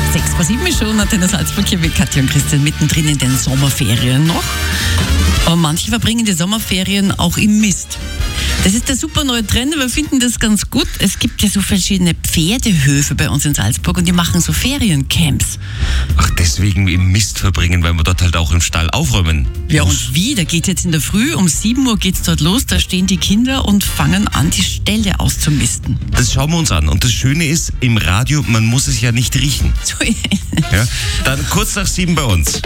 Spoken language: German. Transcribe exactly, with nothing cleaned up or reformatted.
Sechs vor sieben ist schon, Antenne Salzburg hier mit Katja und Christian mittendrin in den Sommerferien noch. Aber manche verbringen die Sommerferien auch im Mist. Das ist der super neue Trend, wir finden das ganz gut. Es gibt ja so verschiedene Pferdehöfe bei uns in Salzburg und die machen so Feriencamps. Ach, deswegen im Mist verbringen, weil wir dort halt auch im Stall aufräumen. Ja, und wie? Da geht jetzt in der Früh, um sieben Uhr geht's dort los, da stehen die Kinder und fangen an, die Ställe auszumisten. Das schauen wir uns an. Und das Schöne ist, im Radio, man muss es ja nicht riechen. So, Ja? Dann kurz nach sieben bei uns.